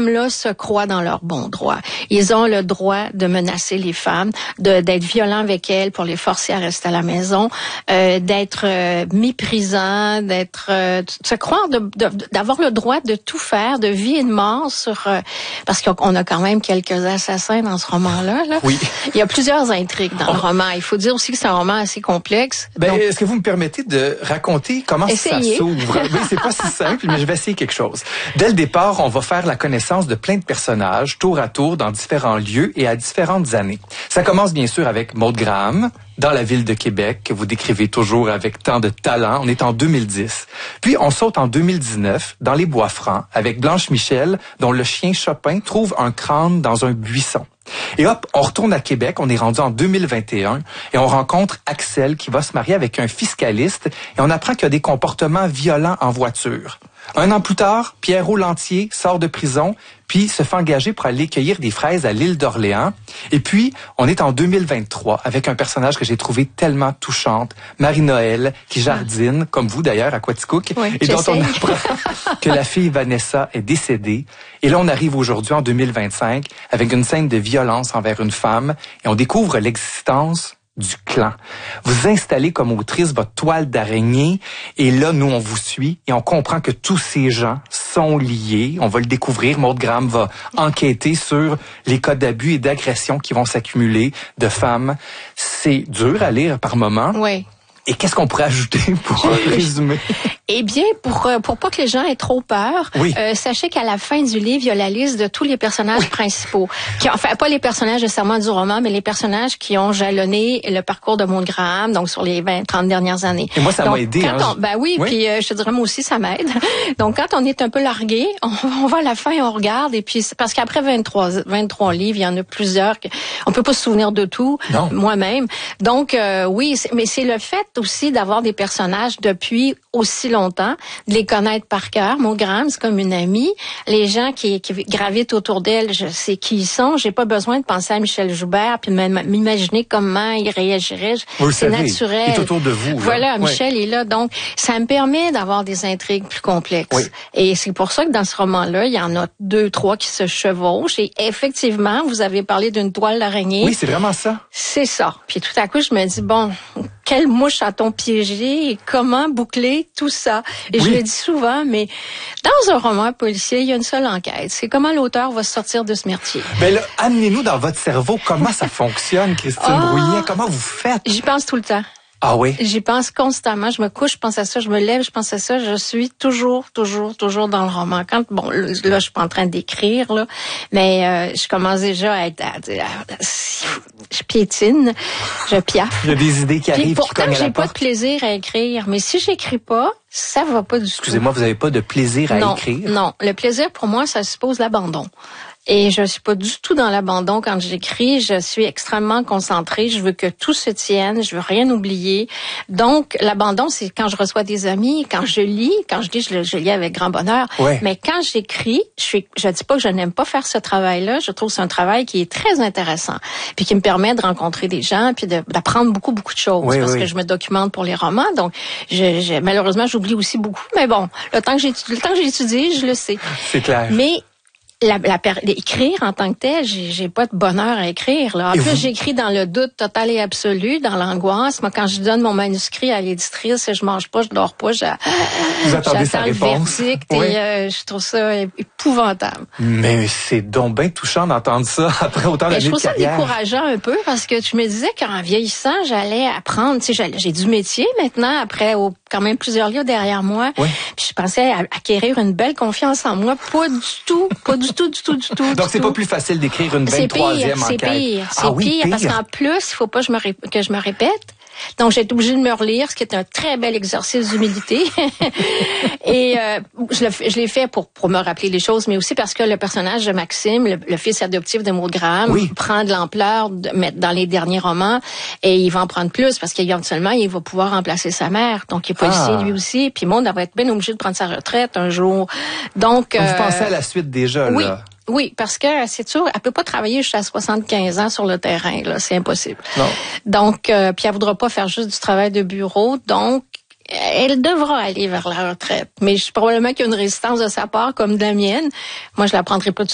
hommes-là se croient dans leur bon droit. Ils ont le droit de menacer les femmes, d'être violents avec elles pour les forcer à rester à la maison, d'être méprisants, se croire, d'avoir le droit de tout faire, de vie et de mort parce qu'on a quand même quelques assassins dans ce roman-là. Là. Oui. Il y a plusieurs intrigues dans le roman. Il faut dire aussi que c'est un roman assez complexe. Est-ce que vous me permettez de raconter comment ça s'ouvre? Oui, c'est pas si simple, mais je vais essayer quelque chose. Dès le départ, on va faire la connaissance de plein de personnages, tour à tour, dans différents lieux et à différentes années. Ça commence bien sûr avec Maud Graham, dans la ville de Québec, que vous décrivez toujours avec tant de talent. On est en 2010. Puis, on saute en 2019, dans les Bois-Francs, avec Blanche Michel, dont le chien Chopin trouve un crâne dans un buisson. Et hop, on retourne à Québec, on est rendu en 2021 et on rencontre Axel qui va se marier avec un fiscaliste et on apprend qu'il y a des comportements violents en voiture. Un an plus tard, Pierrot Lantier sort de prison puis se fait engager pour aller cueillir des fraises à l'île d'Orléans. Et puis, on est en 2023 avec un personnage que j'ai trouvé tellement touchante, Marie-Noël, qui jardine, comme vous d'ailleurs, à Quaticook, et dont on apprend que la fille Vanessa est décédée. Et là, on arrive aujourd'hui en 2025 avec une scène de violence envers une femme et on découvre l'existence du clan. Vous installez comme autrice votre toile d'araignée et là, nous, on vous suit et on comprend que tous ces gens sont liés. On va le découvrir. Maud Graham va enquêter sur les cas d'abus et d'agression qui vont s'accumuler de femmes. C'est dur à lire par moments. Oui. Et qu'est-ce qu'on pourrait ajouter pour résumer? Eh bien, pour pas que les gens aient trop peur, sachez qu'à la fin du livre, il y a la liste de tous les personnages principaux. Enfin, pas les personnages nécessairement du roman, mais les personnages qui ont jalonné le parcours de Maud Graham, donc sur les 30 dernières années. Et moi, ça m'a aidé. Puis je te dirais, moi aussi, ça m'aide. Donc, quand on est un peu largué, on va à la fin et on regarde. Et puis, parce qu'après 23 livres, il y en a plusieurs. On peut pas se souvenir de tout, moi-même. Donc, mais c'est le fait aussi d'avoir des personnages depuis aussi longtemps, de les connaître par cœur. Maud Graham, c'est comme une amie. Les gens qui gravitent autour d'elle, je sais qui ils sont. J'ai pas besoin de penser à Michel Joubert puis de m'imaginer comment il réagirait. C'est naturel. Il est autour de vous. Voilà, Michel est là. Donc, ça me permet d'avoir des intrigues plus complexes. Oui. Et c'est pour ça que dans ce roman-là, il y en a 2, 3 qui se chevauchent. Et effectivement, vous avez parlé d'une toile d'araignée. Oui, c'est vraiment ça. C'est ça. Puis tout à coup, je me dis, bon, quelle mouche a-t-on piégé et comment boucler tout ça? Et je le dis souvent, mais dans un roman policier, il y a une seule enquête. C'est comment l'auteur va sortir de ce merdier. Ben là, amenez-nous dans votre cerveau comment ça fonctionne, Christine Brouillet. Comment vous faites? J'y pense tout le temps. Ah oui? J'y pense constamment. Je me couche, je pense à ça. Je me lève, je pense à ça. Je suis toujours dans le roman. Là, je suis pas en train d'écrire, là. Mais, je commence déjà à être, je piétine. Je piaffe. Il y a des idées qui arrivent, pourtant, qui cognent à la j'ai pas porte. de plaisir à écrire. Mais si j'écris pas, ça va pas du tout. Excusez-moi, vous avez pas de plaisir à écrire? Non. Le plaisir, pour moi, ça suppose l'abandon. Et je suis pas du tout dans l'abandon quand j'écris. Je suis extrêmement concentrée. Je veux que tout se tienne. Je veux rien oublier. Donc, l'abandon, c'est quand je reçois des amis, quand je lis. Quand je lis, je lis avec grand bonheur. Ouais. Mais quand j'écris, je dis pas que je n'aime pas faire ce travail-là. Je trouve que c'est un travail qui est très intéressant. Puis qui me permet de rencontrer des gens puis d'apprendre beaucoup de choses. Parce que je me documente pour les romans. Donc, malheureusement, j'oublie aussi beaucoup. Mais bon, le temps que j'ai étudié, je le sais. C'est clair. Mais, écrire en tant que tel, j'ai pas de bonheur à écrire, là. En plus, j'écris dans le doute total et absolu, dans l'angoisse. Moi, quand je donne mon manuscrit à l'éditrice, je mange pas, je dors pas, vous attendez sa j'attends réponse. le verdict et je trouve ça épouvantable. Mais c'est donc bien touchant d'entendre ça après autant d'années de carrière. Je trouve ça décourageant un peu parce que je me disais qu'en vieillissant, j'allais apprendre, j'ai du métier maintenant après quand même plusieurs livres derrière moi. Oui. Puis je pensais acquérir une belle confiance en moi, pas du tout. Donc c'est pas plus facile d'écrire une 23e enquête. C'est pire parce qu'en plus, il faut pas que je me répète. Donc, j'ai été obligée de me relire, ce qui est un très bel exercice d'humilité. Et je l'ai fait pour me rappeler les choses, mais aussi parce que le personnage de Maxime, le fils adoptif de Maud Graham, prend de l'ampleur dans les derniers romans, et il va en prendre plus, parce qu'éventuellement, il va pouvoir remplacer sa mère. Donc, il est policier lui aussi, puis Maud va être bien obligée de prendre sa retraite un jour. Donc, vous pensez à la suite déjà, là? Oui, parce que c'est sûr, elle peut pas travailler jusqu'à 75 ans sur le terrain, là, c'est impossible. Non. Donc, puis elle voudra pas faire juste du travail de bureau, donc elle devra aller vers la retraite. Mais probablement qu'il y a une résistance de sa part, comme de la mienne. Moi, je la prendrai pas tout